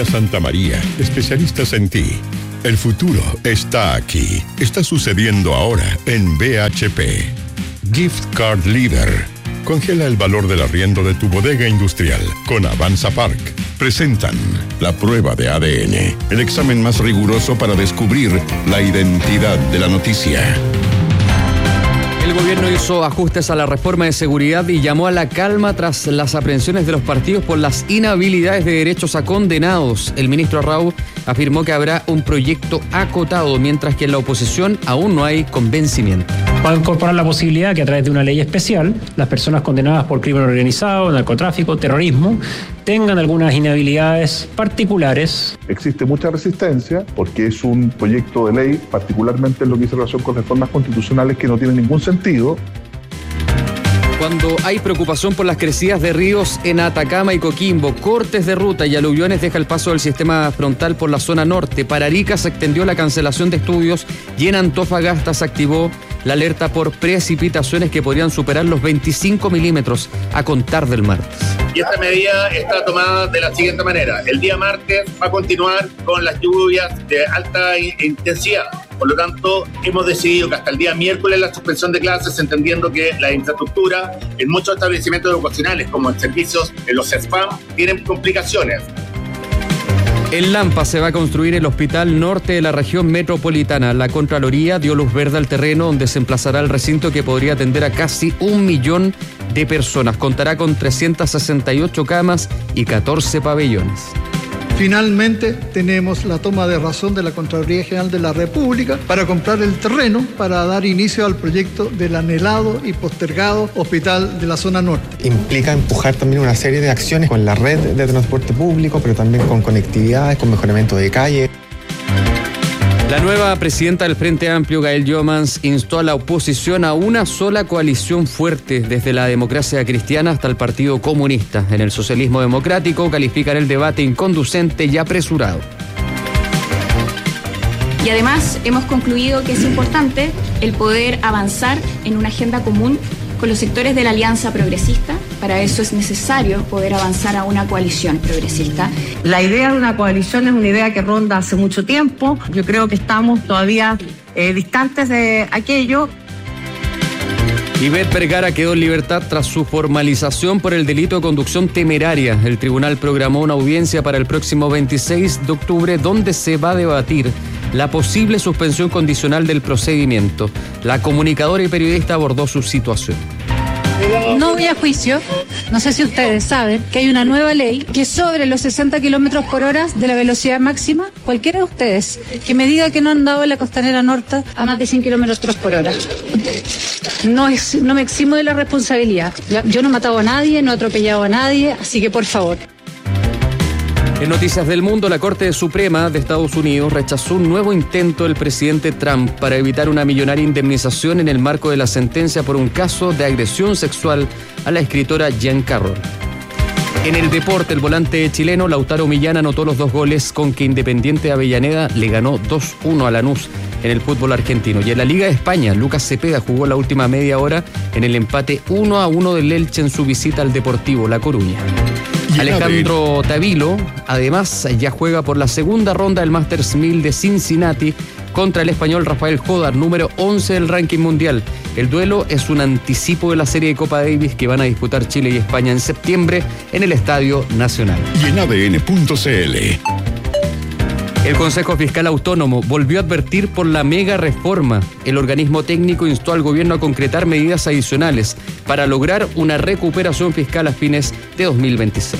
Clínica Santa María, especialistas en ti. El futuro está aquí. Está sucediendo ahora en BHP. Gift Card Leader. Congela el valor del arriendo de tu bodega industrial con Avanza Park. Presentan la prueba de ADN, el examen más riguroso para descubrir la identidad de la noticia. El gobierno hizo ajustes a la reforma de seguridad y llamó a la calma tras las aprehensiones de los partidos por las inhabilidades de derechos a condenados. El ministro Arrau afirmó que habrá un proyecto acotado, mientras que en la oposición aún no hay convencimiento. Va a incorporar la posibilidad que a través de una ley especial, las personas condenadas por crimen organizado, narcotráfico, terrorismo, tengan algunas inhabilidades particulares. Existe mucha resistencia porque es un proyecto de ley, particularmente en lo que dice relación con reformas constitucionales, que no tienen ningún sentido. Cuando hay preocupación por las crecidas de ríos en Atacama y Coquimbo, cortes de ruta y aluviones deja el paso del sistema frontal por la zona norte. Para Arica se extendió la cancelación de estudios y en Antofagasta se activó la alerta por precipitaciones que podrían superar los 25 milímetros a contar del martes. Y esta medida está tomada de la siguiente manera. El día martes va a continuar con las lluvias de alta intensidad. Por lo tanto, hemos decidido que hasta el día miércoles la suspensión de clases, entendiendo que la infraestructura en muchos establecimientos educacionales, como en servicios en los SPAM, tienen complicaciones. En Lampa se va a construir el Hospital Norte de la región metropolitana. La Contraloría dio luz verde al terreno donde se emplazará el recinto, que podría atender a casi 1 millón de personas. Contará con 368 camas y 14 pabellones. Finalmente tenemos la toma de razón de la Contraloría General de la República para comprar el terreno para dar inicio al proyecto del anhelado y postergado Hospital de la Zona Norte. Implica empujar también una serie de acciones con la red de transporte público, pero también con conectividades, con mejoramiento de calle. La nueva presidenta del Frente Amplio, Gael Jomans, instó a la oposición a una sola coalición fuerte, desde la democracia cristiana hasta el Partido Comunista. En el socialismo democrático califican el debate inconducente y apresurado. Y además hemos concluido que es importante el poder avanzar en una agenda común con los sectores de la Alianza Progresista. Para eso es necesario poder avanzar a una coalición progresista. La idea de una coalición es una idea que ronda hace mucho tiempo. Yo creo que estamos todavía distantes de aquello. Ivette Vergara quedó en libertad tras su formalización por el delito de conducción temeraria. El tribunal programó una audiencia para el próximo 26 de octubre donde se va a debatir la posible suspensión condicional del procedimiento. La comunicadora y periodista abordó su situación. No voy a juicio. No sé si ustedes saben que hay una nueva ley que sobre los 60 kilómetros por hora de la velocidad máxima, cualquiera de ustedes que me diga que no han andado en la costanera norte a más de 100 kilómetros por hora, no me eximo de la responsabilidad. Yo no he matado a nadie, no he atropellado a nadie, así que por favor. En noticias del mundo, la Corte Suprema de Estados Unidos rechazó un nuevo intento del presidente Trump para evitar una millonaria indemnización en el marco de la sentencia por un caso de agresión sexual a la escritora Jean Carroll. En el deporte, el volante chileno Lautaro Millán anotó los 2 goles con que Independiente de Avellaneda le ganó 2-1 a Lanús en el fútbol argentino. Y en la Liga de España, Lucas Cepeda jugó la última media hora en el empate 1-1 del Elche en su visita al Deportivo La Coruña. Alejandro Tavilo, además, ya juega por la segunda ronda del Masters 1000 de Cincinnati contra el español Rafael Jodar, número 11 del ranking mundial. El duelo es un anticipo de la serie de Copa Davis que van a disputar Chile y España en septiembre en el Estadio Nacional. Y en ADN.cl. El Consejo Fiscal Autónomo volvió a advertir por la mega reforma. El organismo técnico instó al gobierno a concretar medidas adicionales para lograr una recuperación fiscal a fines de 2026.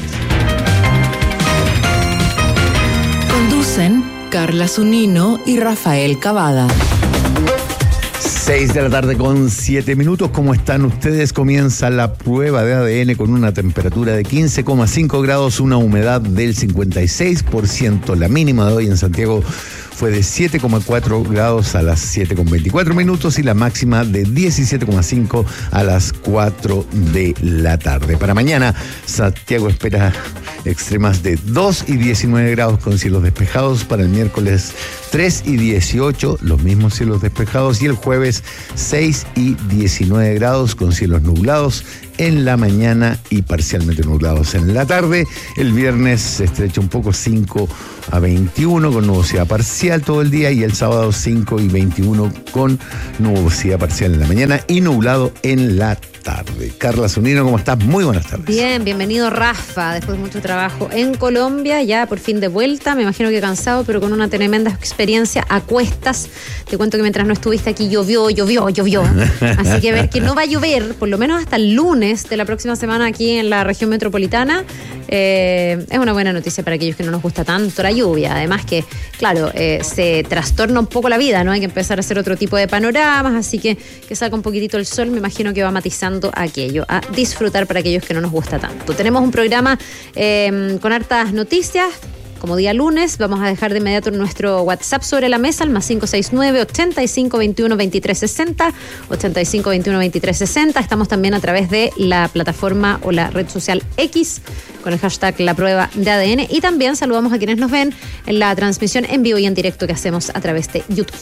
Conducen Carla Zunino y Rafael Cavada. 6 de la tarde con 7 minutos. ¿Cómo están ustedes? Comienza la prueba de ADN con una temperatura de 15,5 grados, una humedad del 56%. La mínima de hoy en Santiago fue de 7,4 grados a las 7,24 minutos y la máxima de 17,5 a las 4 de la tarde. Para mañana, Santiago espera extremas de 2 y 19 grados con cielos despejados. Para el miércoles 3 y 18, los mismos cielos despejados. Y el jueves 6 y 19 grados con cielos nublados en la mañana y parcialmente nublados en la tarde. El viernes se estrecha un poco, 5 a 21 con nubosidad parcial todo el día, y el sábado 5 y 21 con nubosidad parcial en la mañana y nublado en la tarde. Carla Zunino, ¿cómo estás? Muy buenas tardes. Bien, bienvenido Rafa, después de mucho trabajo en Colombia, ya por fin de vuelta, me imagino que cansado, pero con una tremenda experiencia a cuestas. Te cuento que mientras no estuviste aquí llovió, así que ver que no va a llover, por lo menos hasta el lunes de la próxima semana aquí en la región metropolitana, es una buena noticia para aquellos que no nos gusta tanto la lluvia. Además que, claro, se trastorna un poco la vida, ¿no? Hay que empezar a hacer otro tipo de panoramas, así que salga un poquitito el sol, me imagino que va matizando aquello, a disfrutar para aquellos que no nos gusta tanto. Tenemos un programa con hartas noticias. Como día lunes, vamos a dejar de inmediato nuestro WhatsApp sobre la mesa, el más 569-8521-2360, 8521-2360. Estamos también a través de la plataforma o la red social X, con el hashtag La Prueba de ADN. Y también saludamos a quienes nos ven en la transmisión en vivo y en directo que hacemos a través de YouTube.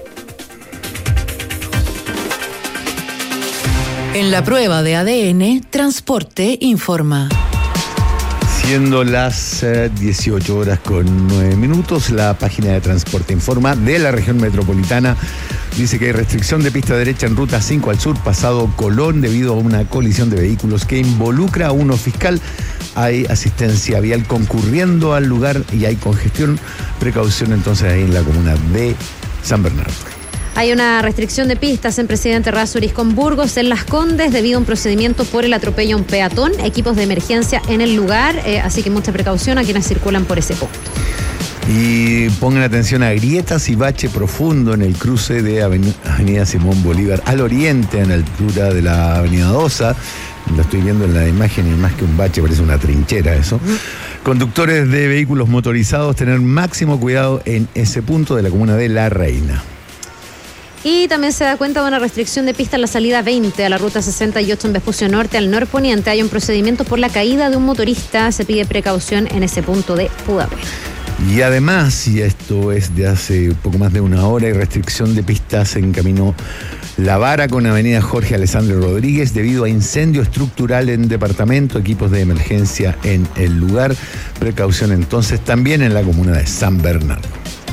En La Prueba de ADN, Transporte informa. Siendo las 18 horas con 9 minutos, la página de Transporte informa de la región metropolitana. Dice que hay restricción de pista derecha en ruta 5 al sur, pasado Colón, debido a una colisión de vehículos que involucra a uno fiscal. Hay asistencia vial concurriendo al lugar y hay congestión. Precaución entonces ahí en la comuna de San Bernardo. Hay una restricción de pistas en Presidente Errázuriz con Burgos, en Las Condes, debido a un procedimiento por el atropello a un peatón. Equipos de emergencia en el lugar, así que mucha precaución a quienes circulan por ese punto. Y pongan atención a grietas y bache profundo en el cruce de Avenida Simón Bolívar al oriente, a la altura de la Avenida Dosa. Lo estoy viendo en la imagen y más que un bache parece una trinchera eso. Conductores de vehículos motorizados, tener máximo cuidado en ese punto de la comuna de La Reina. Y también se da cuenta de una restricción de pista en la salida 20 a la ruta 68 en Vespucio Norte al norponiente. Hay un procedimiento por la caída de un motorista. Se pide precaución en ese punto de Pudahuel. Y además, y esto es de hace poco más de una hora, hay restricción de pistas en camino La Vara con Avenida Jorge Alessandro Rodríguez debido a incendio estructural en departamento, equipos de emergencia en el lugar. Precaución entonces también en la comuna de San Bernardo.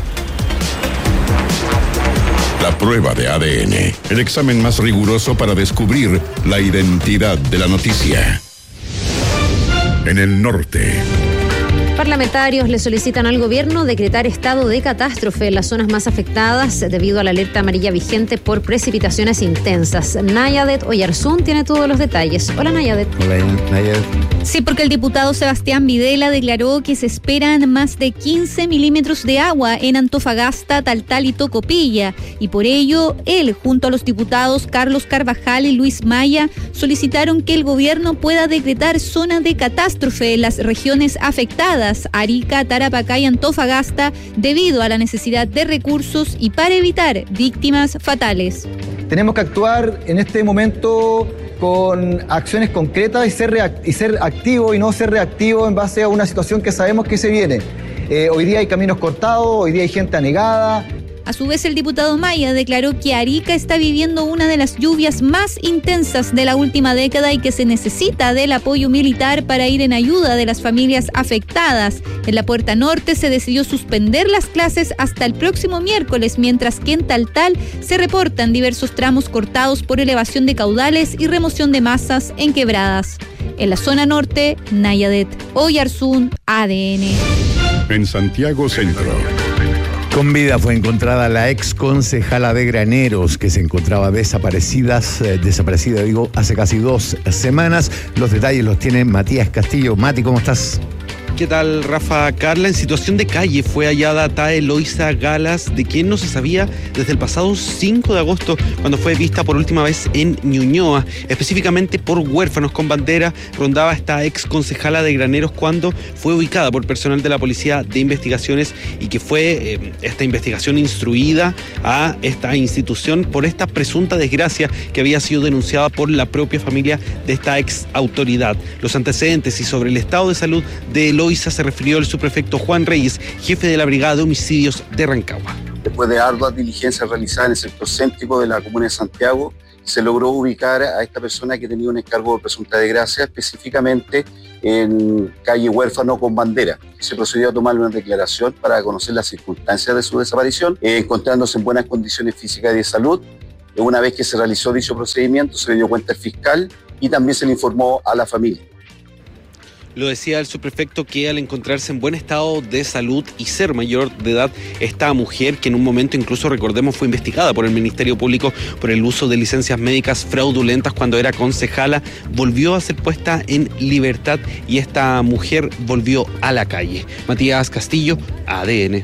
La prueba de ADN, el examen más riguroso para descubrir la identidad de la noticia. En el norte. Parlamentarios le solicitan al gobierno decretar estado de catástrofe en las zonas más afectadas debido a la alerta amarilla vigente por precipitaciones intensas. Nayadet Oyarzún tiene todos los detalles. Hola, Nayadet. Hola, Nayadet. Sí, porque el diputado Sebastián Videla declaró que se esperan más de 15 milímetros de agua en Antofagasta, Taltal y Tocopilla. Y por ello, él, junto a los diputados Carlos Carvajal y Luis Maya, solicitaron que el gobierno pueda decretar zona de catástrofe en las regiones afectadas, Arica, Tarapacá y Antofagasta, debido a la necesidad de recursos y para evitar víctimas fatales. Tenemos que actuar en este momento con acciones concretas y ser activo y no ser reactivo en base a una situación que sabemos que se viene. Hoy día hay caminos cortados, hoy día hay gente anegada. A su vez, el diputado Maya declaró que Arica está viviendo una de las lluvias más intensas de la última década y que se necesita del apoyo militar para ir en ayuda de las familias afectadas. En la Puerta Norte se decidió suspender las clases hasta el próximo miércoles, mientras que en Taltal se reportan diversos tramos cortados por elevación de caudales y remoción de masas en quebradas. En la zona norte, Nayadet Oyarzún, ADN. En Santiago Centro. Con vida fue encontrada la ex concejala de Graneros, que se encontraba desaparecida hace casi 2 semanas. Los detalles los tiene Matías Castillo. Mati, ¿cómo estás? ¿Qué tal, Rafa? Carla, en situación de calle fue hallada Tae Loisa Galas, de quien no se sabía desde el pasado 5 de agosto, cuando fue vista por última vez en Ñuñoa, específicamente por Huérfanos con Bandera. Rondaba esta ex concejala de Graneros cuando fue ubicada por personal de la Policía de Investigaciones, y que fue esta investigación instruida a esta institución por esta presunta desgracia que había sido denunciada por la propia familia de esta ex autoridad. Los antecedentes y sobre el estado de salud de Loisa se refirió el subprefecto Juan Reyes, jefe de la Brigada de Homicidios de Rancagua. Después de arduas diligencias realizadas en el sector céntrico de la comuna de Santiago, se logró ubicar a esta persona que tenía un encargo de presunta desgracia, específicamente en calle Huérfano con Bandera. Se procedió a tomarle una declaración para conocer las circunstancias de su desaparición, encontrándose en buenas condiciones físicas y de salud. Una vez que se realizó dicho procedimiento, se le dio cuenta al fiscal y también se le informó a la familia. Lo decía el subprefecto, que al encontrarse en buen estado de salud y ser mayor de edad, esta mujer, que en un momento incluso, recordemos, fue investigada por el Ministerio Público por el uso de licencias médicas fraudulentas cuando era concejala, volvió a ser puesta en libertad y esta mujer volvió a la calle. Matías Castillo, ADN.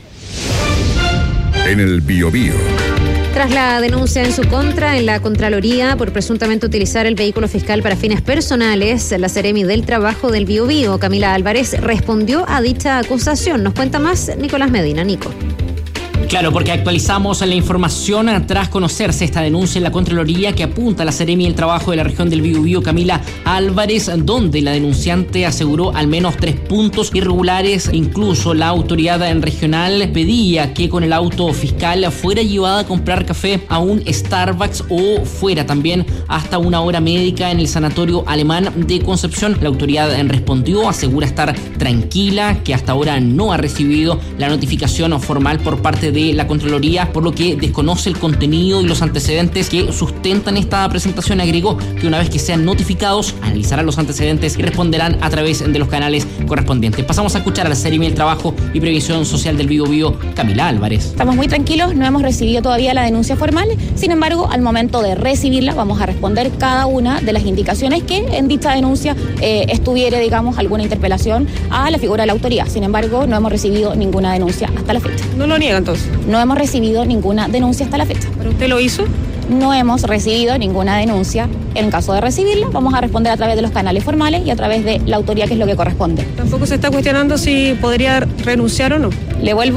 En el Biobío. Tras la denuncia en su contra en la Contraloría por presuntamente utilizar el vehículo fiscal para fines personales, la Seremi del Trabajo del Biobío, Camila Álvarez, respondió a dicha acusación. Nos cuenta más Nicolás Medina. Nico. Claro, porque actualizamos la información tras conocerse esta denuncia en la Contraloría que apunta a la Seremi del Trabajo de la región del Biobío, Camila Álvarez, donde la denunciante aseguró al menos 3 puntos irregulares. Incluso la autoridad regional pedía que con el auto fiscal fuera llevada a comprar café a un Starbucks o fuera también hasta una hora médica en el Sanatorio Alemán de Concepción. La autoridad respondió, asegura estar tranquila, que hasta ahora no ha recibido la notificación formal por parte de la Contraloría, por lo que desconoce el contenido y los antecedentes que sustentan esta presentación. Agregó que una vez que sean notificados, analizarán los antecedentes y responderán a través de los canales correspondientes. Pasamos a escuchar a la Seremi del Trabajo y Previsión Social del Biobío, Camila Álvarez. Estamos muy tranquilos, no hemos recibido todavía la denuncia formal. Sin embargo, al momento de recibirla, vamos a responder cada una de las indicaciones que en dicha denuncia estuviere, digamos, alguna interpelación a la figura de la autoridad. Sin embargo, no hemos recibido ninguna denuncia hasta la fecha. ¿No lo niega entonces? No hemos recibido ninguna denuncia hasta la fecha. ¿Pero usted lo hizo? No hemos recibido ninguna denuncia. En caso de recibirla, vamos a responder a través de los canales formales y a través de la autoridad, que es lo que corresponde. ¿Tampoco se está cuestionando si podría renunciar o no? Le vuelvo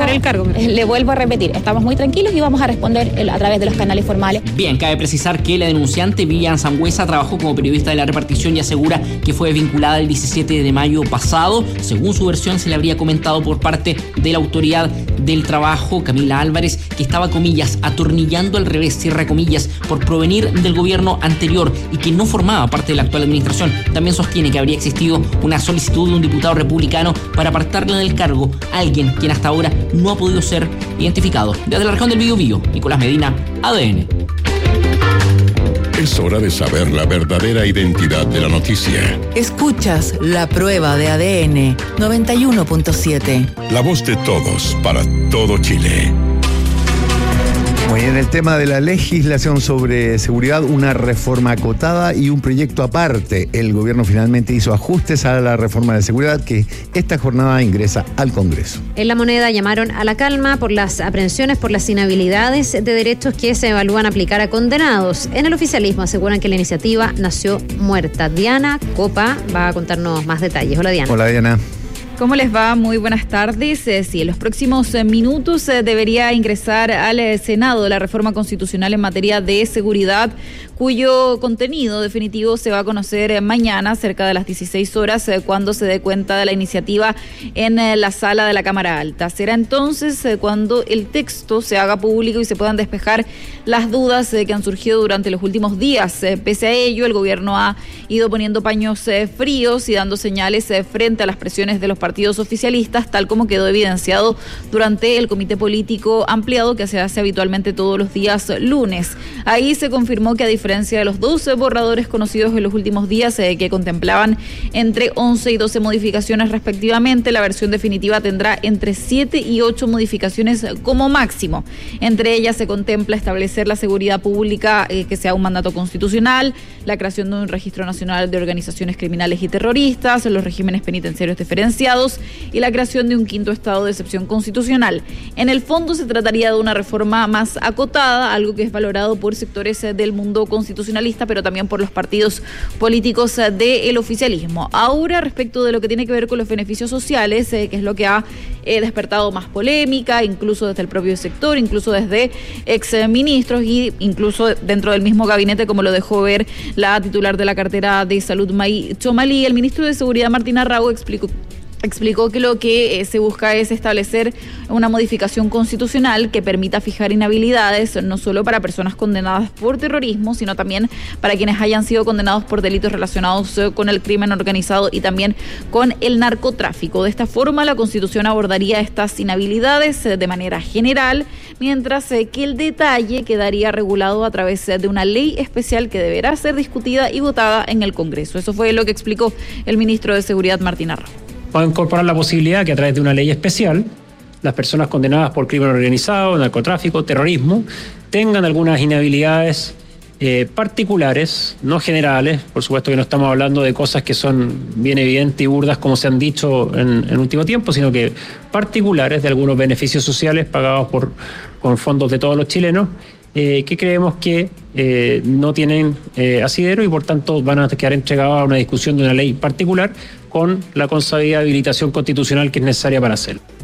a repetir, estamos muy tranquilos y vamos a responder a través de los canales formales. Bien, cabe precisar que la denunciante, Vivian Sangüesa, trabajó como periodista de La Repartición y asegura que fue vinculada el 17 de mayo pasado. Según su versión, se le habría comentado por parte de la autoridad del trabajo, Camila Álvarez, que estaba, comillas, atornillando al revés, cierra comillas, por provenir del gobierno anterior y que no formaba parte de la actual administración. También sostiene que habría existido una solicitud de un diputado republicano para apartarla del cargo, alguien quien hasta ahora no ha podido ser identificado. Desde la región del Biobío, Nicolás Medina, ADN. Es hora de saber la verdadera identidad de la noticia. Escuchas La Prueba de ADN 91.7. La voz de todos para todo Chile. Muy bien, el tema de la legislación sobre seguridad, una reforma acotada y un proyecto aparte. El gobierno finalmente hizo ajustes a la reforma de seguridad que esta jornada ingresa al Congreso. En La Moneda llamaron a la calma por las aprehensiones por las inhabilidades de derechos que se evalúan aplicar a condenados. En el oficialismo aseguran que la iniciativa nació muerta. Diana Copa va a contarnos más detalles. Hola, Diana. Hola, Diana. ¿Cómo les va? Muy buenas tardes. Sí, en los próximos minutos debería ingresar al Senado la reforma constitucional en materia de seguridad, cuyo contenido definitivo se va a conocer mañana, cerca de las 16 horas, cuando se dé cuenta de la iniciativa en la sala de la Cámara Alta. Será entonces cuando el texto se haga público y se puedan despejar las dudas que han surgido durante los últimos días. Pese a ello, el gobierno ha ido poniendo paños fríos y dando señales frente a las presiones de los partidos oficialistas, tal como quedó evidenciado durante el comité político ampliado que se hace habitualmente todos los días lunes. Ahí se confirmó que, a diferencia de los 12 borradores conocidos en los últimos días, que contemplaban entre 11 y 12 modificaciones respectivamente, la versión definitiva tendrá entre 7 y 8 modificaciones como máximo. Entre ellas se contempla establecer la seguridad pública, que sea un mandato constitucional, la creación de un registro nacional de organizaciones criminales y terroristas, los regímenes penitenciarios diferenciados, postergados y la creación de un quinto estado de excepción constitucional. En el fondo se trataría de una reforma más acotada, algo que es valorado por sectores del mundo constitucionalista, pero también por los partidos políticos del oficialismo. Ahora, respecto de lo que tiene que ver con los beneficios sociales, que es lo que ha despertado más polémica, incluso desde el propio sector, incluso desde exministros y incluso dentro del mismo gabinete, como lo dejó ver la titular de la cartera de Salud, May Chomalí. El ministro de Seguridad, Martín Arrau, explicó que lo que se busca es establecer una modificación constitucional que permita fijar inhabilidades no solo para personas condenadas por terrorismo, sino también para quienes hayan sido condenados por delitos relacionados con el crimen organizado y también con el narcotráfico. De esta forma, la Constitución abordaría estas inhabilidades de manera general, mientras que el detalle quedaría regulado a través de una ley especial que deberá ser discutida y votada en el Congreso. Eso fue lo que explicó el ministro de Seguridad, Martín Arrau. Va a incorporar la posibilidad que a través de una ley especial las personas condenadas por crimen organizado, narcotráfico, terrorismo, tengan algunas inhabilidades particulares, no generales. Por supuesto que no estamos hablando de cosas que son bien evidentes y burdas como se han dicho en último tiempo, sino que particulares de algunos beneficios sociales pagados con fondos de todos los chilenos, que creemos que no tienen asidero y por tanto van a quedar entregados a una discusión de una ley particular con la consabida habilitación constitucional que es necesaria para hacerlo.